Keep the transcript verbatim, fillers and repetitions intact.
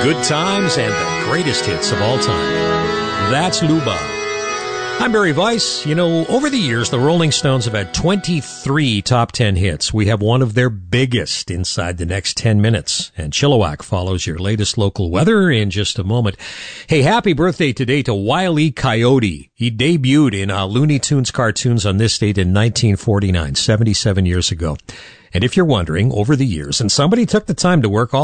good times and the greatest hits of all time. That's Luba. I'm Barry Weiss. You know, over the years, the Rolling Stones have had twenty-three top ten hits. We have one of their biggest inside the next ten minutes. And Chilliwack follows your latest local weather in just a moment. Hey, happy birthday today to Wile E. Coyote. He debuted in uh, Looney Tunes cartoons on this date in nineteen forty-nine, seventy-seven years ago. And if you're wondering, over the years, and somebody took the time to work all